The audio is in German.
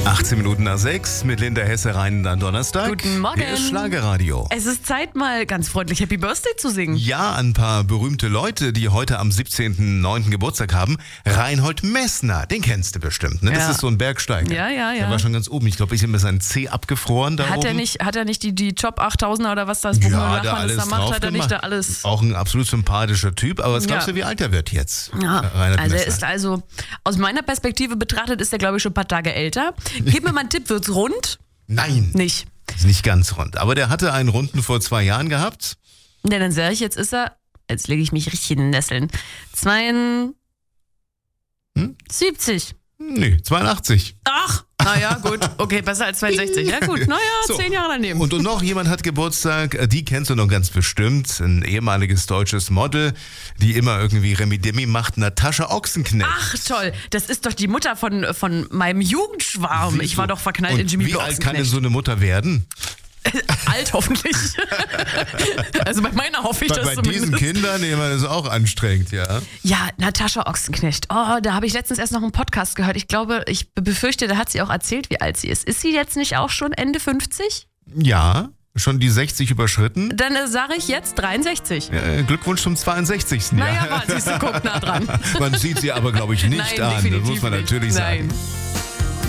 18:05 mit Linda Hesse rein an Donnerstag. Guten Morgen. Hier ist Schlagerradio. Es ist Zeit, mal ganz freundlich Happy Birthday zu singen. Ja, ein paar berühmte Leute, die heute am 17.09. Geburtstag haben. Reinhold Messner, den kennst du bestimmt, ne? Das Ja. ist so ein Bergsteiger. Ja. Der war schon ganz oben. Ich glaube, ich habe mir seinen Zeh abgefroren da Hat oben. er nicht die Top 8000er oder was das, wo Ja, man da Lachmann alles das da macht, drauf hat er nicht gemacht. da alles... Auch ein absolut sympathischer Typ. Aber was glaubst Ja. du, wie alt er wird jetzt? Ja, Reinhold also er Messner. ist also, aus meiner Perspektive betrachtet, ist er glaube ich schon ein paar Tage älter. Gib mir mal einen Tipp, wird's rund? Nein, Nicht. ist nicht ganz rund. Aber der hatte einen Runden vor 2 Jahren gehabt. Ja, dann sage ich, jetzt lege ich mich richtig in den Nesseln. 72. Nee, 82. Ach, naja, gut. Okay, besser als 62. Ja gut, naja, So. 10 Jahre daneben. Und noch jemand hat Geburtstag, die kennst du noch ganz bestimmt, ein ehemaliges deutsches Model, die immer irgendwie Remi-Demi macht, Natascha Ochsenknecht. Ach toll, das ist doch die Mutter von meinem Jugendschwarm. Siehst Ich du? war doch verknallt Und in Jimmy wie Blue alt kann denn Ochsenknecht. so eine Mutter werden? Alt hoffentlich. Also bei meiner hoffe ich das Bei zumindest. diesen Kindern, nee, das ist auch anstrengend, ja. Ja, Natascha Ochsenknecht. Oh, da habe ich letztens erst noch einen Podcast gehört. Ich glaube, ich befürchte, da hat sie auch erzählt, wie alt sie ist. Ist sie jetzt nicht auch schon Ende 50? Ja, schon die 60 überschritten. Dann sage ich jetzt 63. Glückwunsch zum 62. Naja, ja. siehst du, guck nah dran. Man sieht sie aber, glaube ich, nicht Nein, an. Das definitiv muss man nicht. natürlich Nein. sagen.